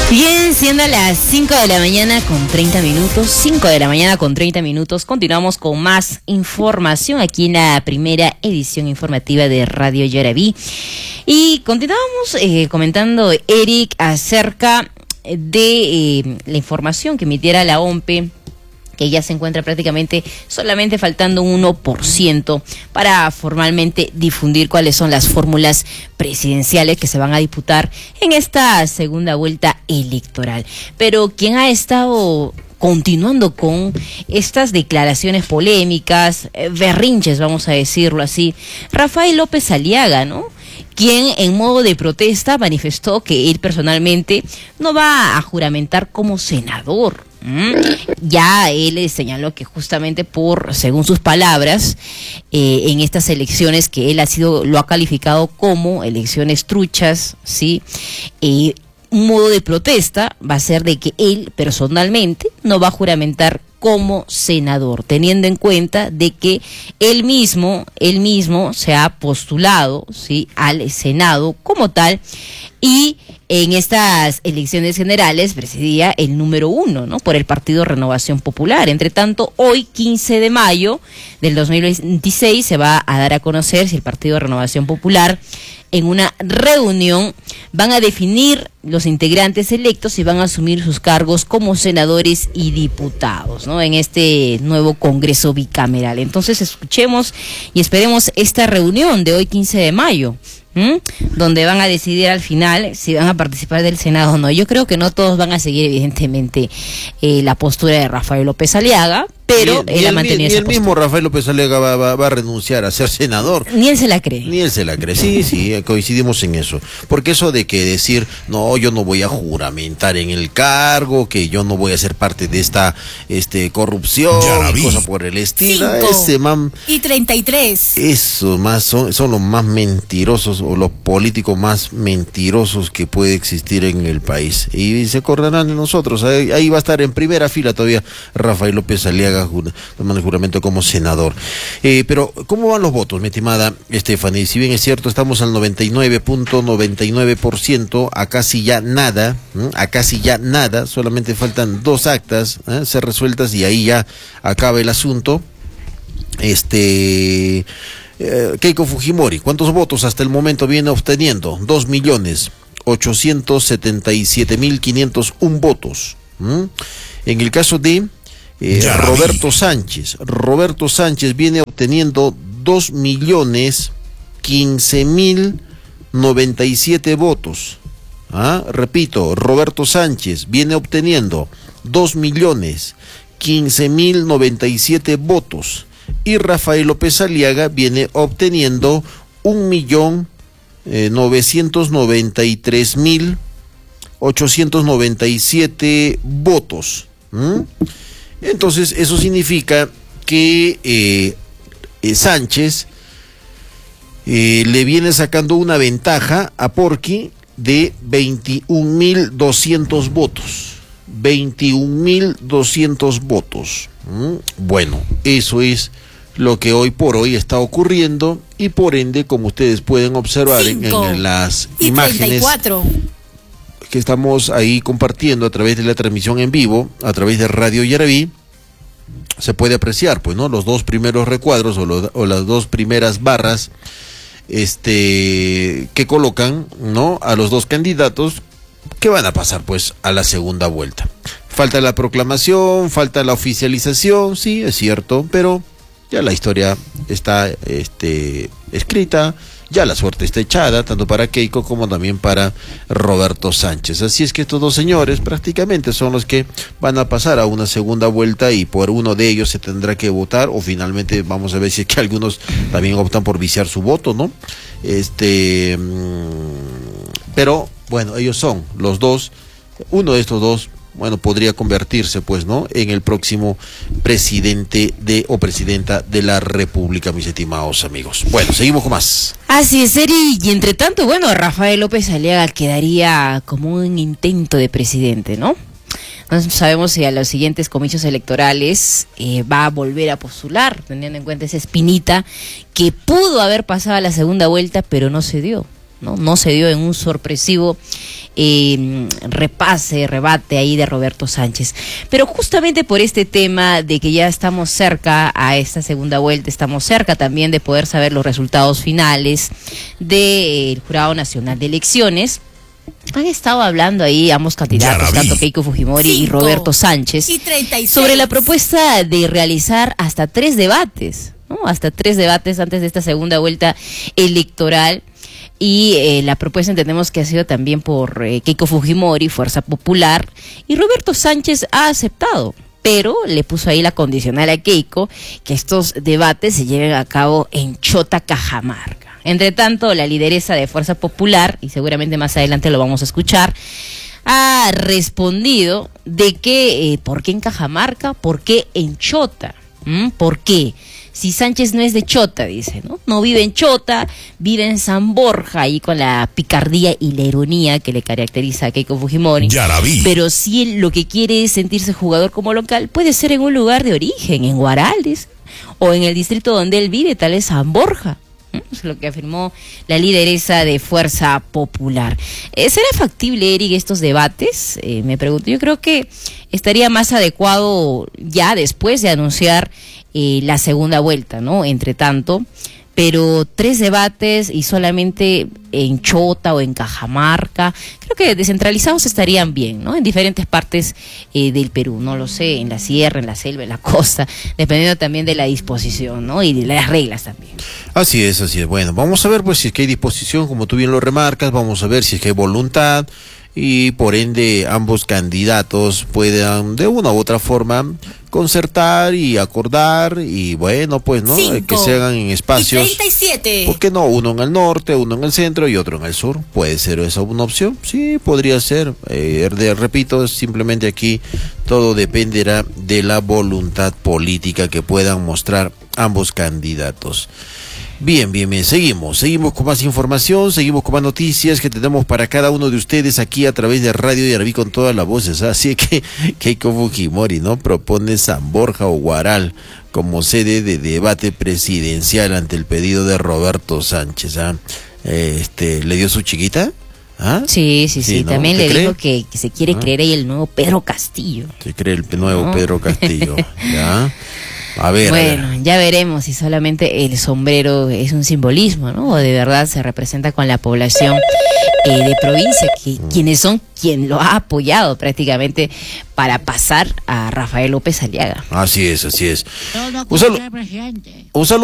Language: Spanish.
Bien, siendo las 5 de la mañana con 30 minutos, 5 de la mañana con 30 minutos, continuamos con más información aquí en la primera edición informativa de Radio Yaraví. Y continuamos comentando, Eric, acerca de la información que emitiera la OMPE, que ya se encuentra prácticamente solamente faltando un 1% para formalmente difundir cuáles son las fórmulas presidenciales que se van a disputar en esta segunda vuelta electoral. Pero quien ha estado continuando con estas declaraciones polémicas, berrinches, vamos a decirlo así, Rafael López Aliaga, ¿no?, quien en modo de protesta manifestó que él personalmente no va a juramentar como senador. Ya él señaló que justamente según sus palabras, en estas elecciones que él lo ha calificado como elecciones truchas, ¿sí? Un modo de protesta va a ser de que él personalmente no va a juramentar como senador, teniendo en cuenta de que él mismo se ha postulado, ¿sí?, al Senado como tal, y en estas elecciones generales presidía el número 1, ¿no?, por el Partido Renovación Popular. Entre tanto, hoy, 15 de mayo del 2026, se va a dar a conocer si el Partido Renovación Popular, en una reunión, van a definir los integrantes electos y van a asumir sus cargos como senadores y diputados, ¿no?, en este nuevo Congreso bicameral. Entonces, escuchemos y esperemos esta reunión de hoy, 15 de mayo, donde van a decidir al final si van a participar del Senado o no. Yo creo que no todos van a seguir, evidentemente, la postura de Rafael López Aliaga, pero él ha mantenido esa postura. El mismo Rafael López Aliaga va a renunciar a ser senador. Ni él se la cree. Ni él se la cree, sí, coincidimos en eso. Porque eso de que decir, no, yo no voy a juramentar en el cargo, que yo no voy a ser parte de esta corrupción, y cosa por el estilo. 5:33. Eso más son los más mentirosos, o los políticos más mentirosos que puede existir en el país. Y se acordarán de nosotros. Ahí va a estar en primera fila todavía Rafael López Aliaga tomando el juramento como senador. Pero, ¿cómo van los votos, mi estimada Stephanie? Si bien es cierto, estamos al 99.99%, a casi ya nada, solamente faltan 2 actas ser resueltas y ahí ya acaba el asunto. Keiko Fujimori, ¿cuántos votos hasta el momento viene obteniendo? 2.877.501 votos. En el caso de Roberto Sánchez viene obteniendo 2.015.097 votos. Repito, Roberto Sánchez viene obteniendo 2.015.097 votos y Rafael López Aliaga viene obteniendo 1.993.897 votos. Entonces, eso significa que Sánchez le viene sacando una ventaja a Porky de 21.200 votos. 21.200 votos. Bueno, eso es lo que hoy por hoy está ocurriendo y por ende, como ustedes pueden observar en las imágenes 34. que estamos ahí compartiendo a través de la transmisión en vivo, a través de Radio Yaraví, se puede apreciar, pues, ¿no?, los 2 primeros recuadros o las 2 primeras barras que colocan, ¿no?, a los 2 candidatos que van a pasar, pues, a la segunda vuelta. Falta la proclamación, falta la oficialización, sí, es cierto, pero ya la historia está escrita, ya la suerte está echada, tanto para Keiko como también para Roberto Sánchez. Así es que estos 2 señores prácticamente son los que van a pasar a una segunda vuelta y por uno de ellos se tendrá que votar, o finalmente vamos a ver si es que algunos también optan por viciar su voto, ¿no? Pero bueno, ellos son los 2, uno de estos 2, bueno, podría convertirse, pues, ¿no?, en el próximo presidente o presidenta de la República, mis estimados amigos. Bueno, seguimos con más. Así es, Eri, y entre tanto, bueno, Rafael López Aliaga quedaría como un intento de presidente, ¿no? No sabemos si a los siguientes comicios electorales va a volver a postular, teniendo en cuenta esa espinita que pudo haber pasado a la segunda vuelta, pero no se dio. No se dio en un sorpresivo rebate ahí de Roberto Sánchez. Pero justamente por este tema de que ya estamos cerca a esta segunda vuelta, estamos cerca también de poder saber los resultados finales del Jurado Nacional de Elecciones, han estado hablando ahí ambos candidatos, tanto Keiko Fujimori y Roberto Sánchez, y 36. sobre la propuesta de realizar hasta 3 debates, ¿no? Hasta 3 debates antes de esta segunda vuelta electoral. Y la propuesta entendemos que ha sido también por Keiko Fujimori, Fuerza Popular, y Roberto Sánchez ha aceptado, pero le puso ahí la condicional a Keiko que estos debates se lleven a cabo en Chota, Cajamarca. Entre tanto, la lideresa de Fuerza Popular, y seguramente más adelante lo vamos a escuchar, ha respondido de que ¿por qué en Cajamarca? ¿Por qué en Chota? ¿Por qué? Si Sánchez no es de Chota, dice, no vive en Chota, vive en San Borja, ahí con la picardía y la ironía que le caracteriza a Keiko Fujimori. Ya la vi. Pero si él lo que quiere es sentirse jugador como local, puede ser en un lugar de origen, en Huarales, o en el distrito donde él vive, tal vez San Borja. Es lo que afirmó la lideresa de Fuerza Popular. ¿Será factible, Eric, estos debates? Me pregunto. Yo creo que estaría más adecuado ya después de anunciar la segunda vuelta, ¿no? Entre tanto, pero 3 debates y solamente en Chota o en Cajamarca, creo que descentralizados estarían bien, ¿no? En diferentes partes del Perú, no lo sé, en la sierra, en la selva, en la costa, dependiendo también de la disposición, ¿no? Y de las reglas también. Así es, así es. Bueno, vamos a ver pues si es que hay disposición, como tú bien lo remarcas, vamos a ver si es que hay voluntad y por ende ambos candidatos puedan de una u otra forma concertar y acordar y bueno, pues, ¿no? 5 que se hagan en espacios. Y 37. ¿Por qué no? Uno en el norte, uno en el centro y otro en el sur. ¿Puede ser esa una opción? Sí, podría ser. Repito, simplemente aquí todo dependerá de la voluntad política que puedan mostrar ambos candidatos. Bien, seguimos con más información, seguimos con más noticias que tenemos para cada uno de ustedes aquí a través de Radio Yarabí con todas las voces, así que Keiko Fujimori, ¿no? Propone San Borja o Huaral como sede de debate presidencial ante el pedido de Roberto Sánchez, ¿le dio su chiquita? ¿Ah? Sí, ¿no? También le cree? dijo que se quiere creer ahí el nuevo Pedro Castillo. Se cree el nuevo Pedro Castillo, ¿ya? Bueno, ya veremos si solamente el sombrero es un simbolismo, ¿no? O de verdad se representa con la población de provincia, quien lo ha apoyado prácticamente para pasar a Rafael López Aliaga. Así es. Todo Un saludo. presidente. Un saludo